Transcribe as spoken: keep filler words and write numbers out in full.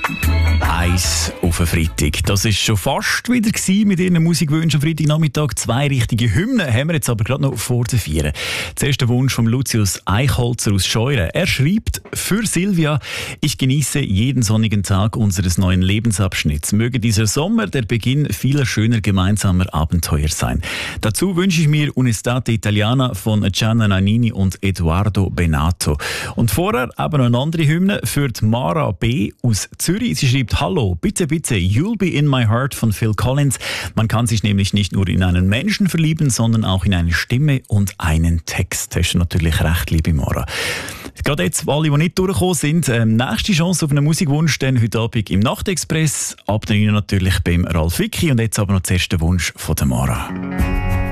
Eins auf den Freitag. Das ist schon fast wieder gewesen mit Ihren Musikwünschen am Freitagnachmittag. Zwei richtige Hymnen haben wir jetzt aber gerade noch vor zu feiern. Zuerst der Wunsch von Lucius Eichholzer aus Scheuren. Er schreibt: Für Silvia: Ich genieße jeden sonnigen Tag unseres neuen Lebensabschnitts. Möge dieser Sommer der Beginn vieler schöner gemeinsamer Abenteuer sein. Dazu wünsche ich mir Un'estate Italiana von Gianna Nannini und Edoardo Benato. Und vorher aber noch eine andere Hymne für die Mara B. aus Zürich. Sie schreibt: Hallo, bitte, bitte, You'll Be In My Heart von Phil Collins. Man kann sich nämlich nicht nur in einen Menschen verlieben, sondern auch in eine Stimme und einen Text. Hast du natürlich recht, liebe Mara. Gerade jetzt, alle, die nicht durchgekommen sind, ähm, nächste Chance auf einen Musikwunsch dann heute Abend im Nachtexpress. Ab dann natürlich beim Ralf Wicki. Und jetzt aber noch zuerst der Wunsch von der Mara.